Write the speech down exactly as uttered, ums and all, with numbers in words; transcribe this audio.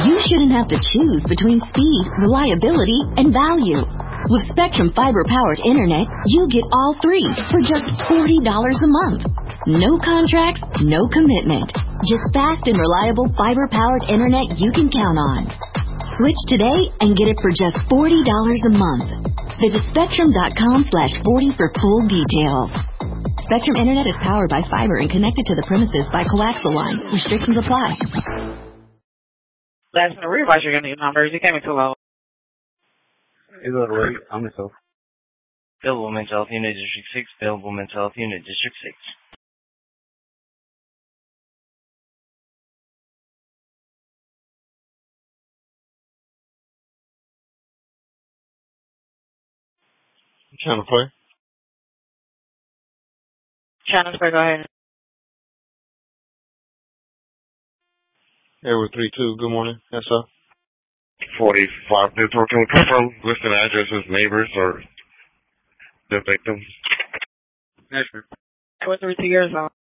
you shouldn't have to choose between speed, reliability, and value. With Spectrum fiber-powered internet, you get all three for just forty dollars a month. No contracts, no commitment. Just fast and reliable fiber-powered internet you can count on. Switch today and get it for just forty dollars a month. Visit Spectrum.com slash 40 for full details. Spectrum Internet is powered by fiber and connected to the premises by coaxial line. Restrictions apply. Last minute realize you're going to need numbers. You came in too low. Is that right? I'm myself. Available mental health unit District six. Available mental health unit District six. Channel play. Channel play, go ahead. Airway three two, good morning. Yes, sir. forty-five Network, can we confirm listed addresses, neighbors, or the victims? Yes, sir. Airway three two years old.